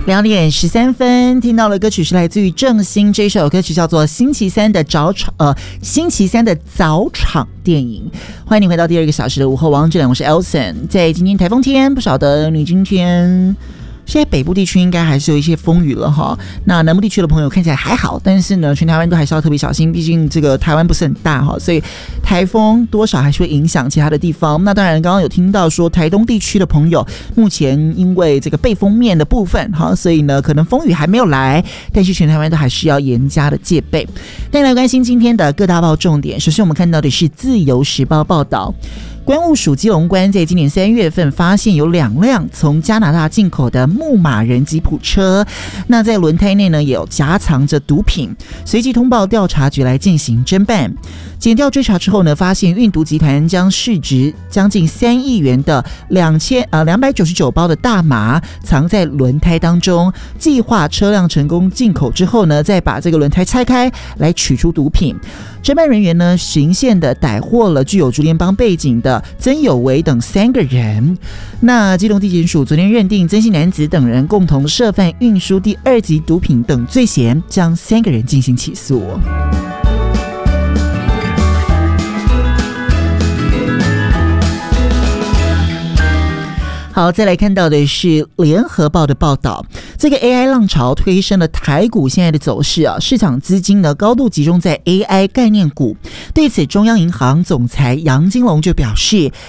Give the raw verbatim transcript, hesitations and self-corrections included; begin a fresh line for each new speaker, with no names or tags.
两点十三分，听到了歌曲是来自于郑兴，这首歌曲叫做《星期三的早场》，呃，星期三的早场电影。欢迎你回到第二个小时的午后王志良，我是 Elson。在今天台风天，不晓得你今天。现在北部地区应该还是有一些风雨了哈，那南部地区的朋友看起来还好，但是呢，全台湾都还是要特别小心，毕竟这个台湾不是很大哈，所以台风多少还是会影响其他的地方。那当然，刚刚有听到说台东地区的朋友，目前因为这个背风面的部分哈，所以呢，可能风雨还没有来，但是全台湾都还是要严加的戒备。但来关心今天的各大报重点，首先我们看到的是《自由时报》报道。关务署基隆关在今年三月份发现有两辆从加拿大进口的牧马人吉普车，那在轮胎内呢也有夹藏着毒品，随即通报调查局来进行侦办。检调追查之后呢，发现运毒集团将市值将近三亿元的两千呃两百九十九包的大麻藏在轮胎当中，计划车辆成功进口之后呢，再把这个轮胎拆开来取出毒品。侦办人员呢，循线的逮获了具有竹联帮背景的曾有为等三个人。那基隆地检署昨天认定曾姓男子等人共同涉犯运输第二级毒品等罪嫌，将三个人进行起诉。好，再来看到的是联合报的报道，这个 A I 浪潮推升了台股现在的走势啊，市场资金呢高度集中在 A I 概念股。对此，中央银行总裁杨金龙就表示